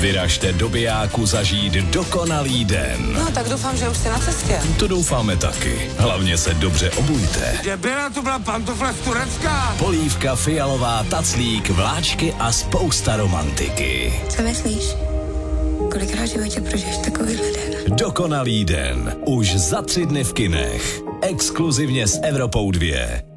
Vyražte do Bijáku zažít dokonalý den. No, tak doufám, že už jste na cestě. To doufáme taky. Hlavně se dobře obujte. Debila, to byla pantofle z Turecka. Polívka fialová, taclík, vláčky a spousta romantiky. Co myslíš? Kolikrát v životě prožiješ takovýhle den? Dokonalý den. Už za 3 dny v kinech. Exkluzivně s Evropou 2.